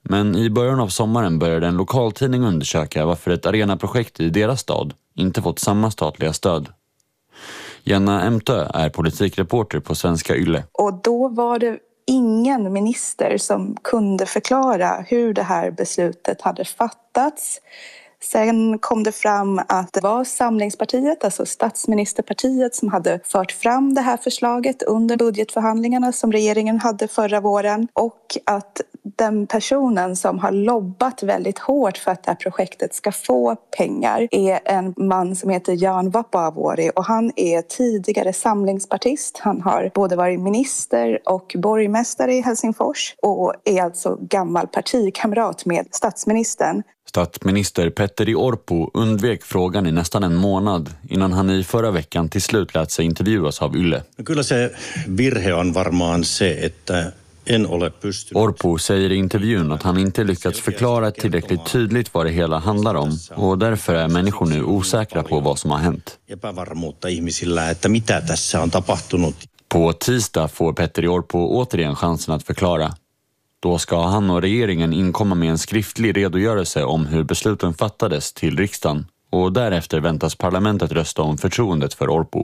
Men i början av sommaren började en lokaltidning undersöka varför ett arenaprojekt i deras stad inte fått samma statliga stöd. Jenna Emtö är politikreporter på Svenska Yle. Och då var det ingen minister som kunde förklara hur det här beslutet hade fattats. Sen kom det fram att det var Samlingspartiet, alltså statsministerpartiet, som hade fört fram det här förslaget under budgetförhandlingarna som regeringen hade förra våren. Och att den personen som har lobbat väldigt hårt för att det här projektet ska få pengar är en man som heter Jan Vapaavuori, och han är tidigare samlingspartist. Han har både varit minister och borgmästare i Helsingfors och är alltså gammal partikamrat med statsministern. Statsminister Petteri Orpo undvek frågan i nästan en månad innan han i förra veckan till slut lät sig intervjuas av Yle. Kyllä se virhe on varmaan se, että en ole pystynyt. Orpo säger i intervjun att han inte lyckats förklara tillräckligt tydligt vad det hela handlar om, och därför är människor nu osäkra på vad som har hänt. Epävarmuutta ihmisillä, että mitä tässä on tapahtunut. På tisdag får Petteri Orpo återigen chansen att förklara. Då ska han och regeringen inkomma med en skriftlig redogörelse om hur besluten fattades till riksdagen, och därefter väntas parlamentet rösta om förtroendet för Orpo.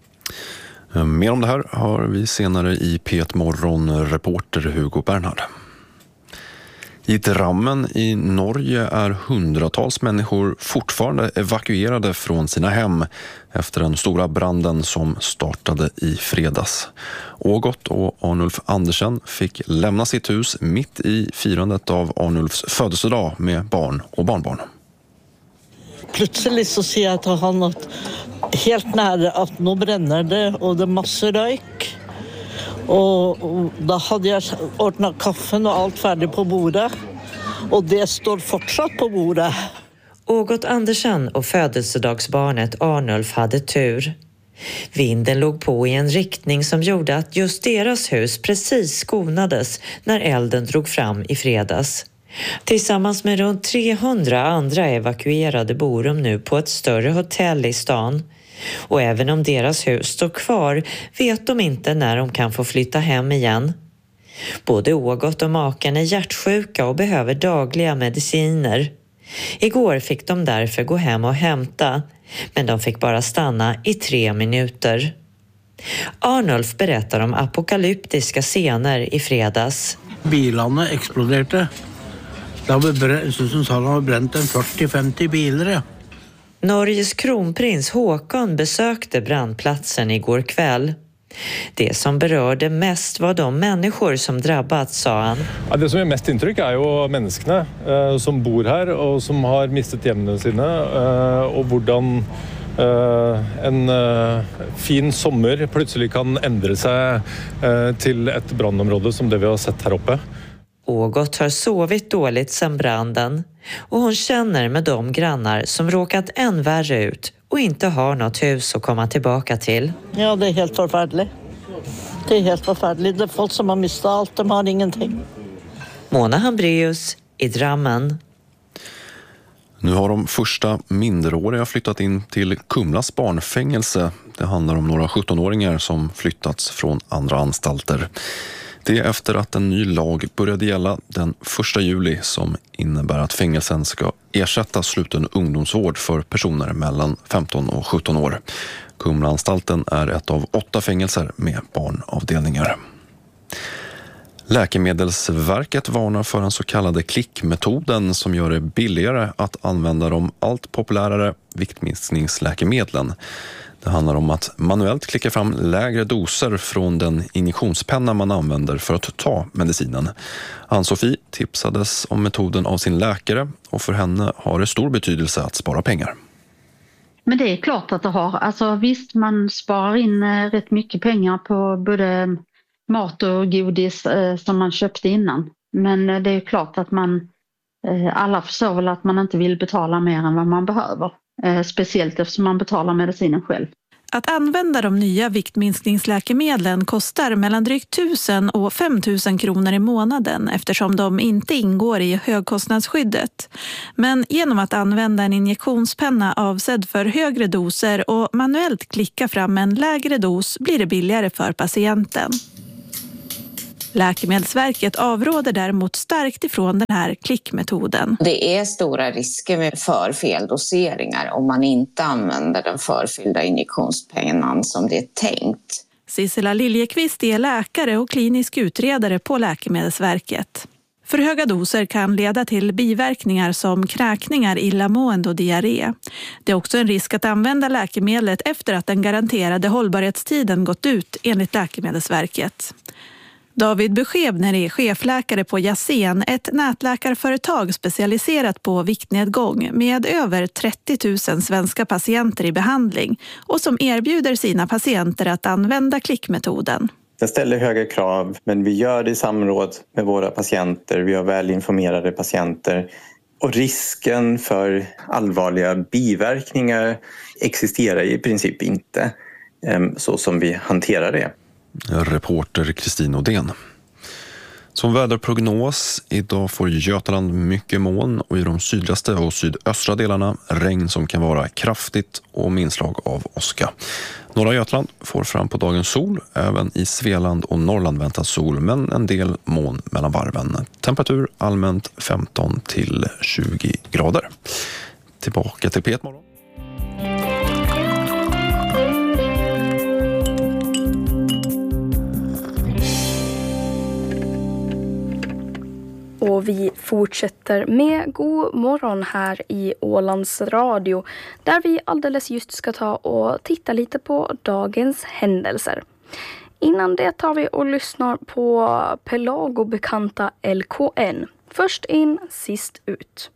Mer om det här har vi senare i P1 Morgon reporter Hugo Bernhard. I Drammen i Norge är hundratals människor fortfarande evakuerade från sina hem efter den stora branden som startade i fredags. Ågot och Arnulf Andersen fick lämna sitt hus mitt i firandet av Arnulfs födelsedag med barn och barnbarn. Plötsligt så ser jag att han något helt nära att nu bränner det och det är massor rök. Och då hade jag ordnat kaffen och allt färdigt på bordet. Och det står fortsatt på bordet. Ågot Andersen och födelsedagsbarnet Arnulf hade tur. Vinden låg på i en riktning som gjorde att just deras hus precis skonades när elden drog fram i fredags. Tillsammans med runt 300 andra evakuerade bor de nu på ett större hotell i stan. Och även om deras hus står kvar vet de inte när de kan få flytta hem igen. Både Ågot och maken är hjärtsjuka och behöver dagliga mediciner. Igår fick de därför gå hem och hämta, men de fick bara stanna i 3 minuter. Arnulf berättar om apokalyptiska scener i fredags. Bilarna exploderade. Det har bränt en 40-50 bilar. Ja. Norges kronprins Håkon besökte brandplatsen igår kväll. Det som berörde mest var de människor som drabbats, sa han. Ja, det som är mest intryck är ju människorna som bor här och som har mistat hemmen sina och hurdan en fin sommar plötsligt kan ändra sig till ett brandområde som det vi har sett här uppe. Ågot har sovit dåligt sedan branden och hon känner med de grannar som råkat än värre ut och inte har något hus att komma tillbaka till. Ja, det är helt förfärligt. Det är helt förfärligt. Det är folk som har mistat allt, de har ingenting. Mona Hambraeus i Drammen. Nu har de första minderåriga flyttat in till Kumlas barnfängelse. Det handlar om några 17-åringar som flyttats från andra anstalter. Det är efter att en ny lag började gälla den 1 juli som innebär att fängelsen ska ersätta sluten ungdomsvård för personer mellan 15 och 17 år. Kumlaanstalten är ett av 8 fängelser med barnavdelningar. Läkemedelsverket varnar för den så kallade klickmetoden som gör det billigare att använda de allt populärare viktminskningsläkemedlen. Det handlar om att manuellt klicka fram lägre doser från den injektionspenna man använder för att ta medicinen. Ann-Sofie tipsades om metoden av sin läkare och för henne har det stor betydelse att spara pengar. Men det är klart att det har. Alltså visst, man sparar in rätt mycket pengar på både mat och godis som man köpte innan. Men det är klart att alla förstår väl att man inte vill betala mer än vad man behöver. Speciellt eftersom man betalar medicinen själv. Att använda de nya viktminskningsläkemedlen kostar mellan drygt 1000 och 5000 kronor i månaden eftersom de inte ingår i högkostnadsskyddet. Men genom att använda en injektionspenna avsedd för högre doser och manuellt klicka fram en lägre dos blir det billigare för patienten. Läkemedelsverket avråder däremot starkt ifrån den här klickmetoden. Det är stora risker med förfeldoseringar om man inte använder den förfyllda injektionspennan som det är tänkt. Sissela Liljekvist är läkare och klinisk utredare på Läkemedelsverket. För höga doser kan leda till biverkningar som kräkningar, illamående och diarré. Det är också en risk att använda läkemedlet efter att den garanterade hållbarhetstiden gått ut enligt Läkemedelsverket. David Beskebner är chefläkare på Jasen, ett nätläkarföretag specialiserat på viktnedgång med över 30 000 svenska patienter i behandling och som erbjuder sina patienter att använda klickmetoden. Den ställer höga krav, men vi gör det i samråd med våra patienter. Vi har väl informerade patienter. Och risken för allvarliga biverkningar existerar i princip inte så som vi hanterar det. Reporter Kristin Odén. Som väderprognos, idag får Götaland mycket moln och i de sydligaste och sydöstra delarna regn som kan vara kraftigt och med inslag av åska. Norra Götaland får fram på dagen sol, även i Svealand och Norrland väntas sol, men en del moln mellan varven. Temperatur allmänt 15 till 20 grader. Tillbaka till P1 Morgon. Och vi fortsätter med God morgon här i Ålands Radio, där vi alldeles just ska ta och titta lite på dagens händelser. Innan det tar vi och lyssnar på Pelago bekanta LKN. Först in, sist ut.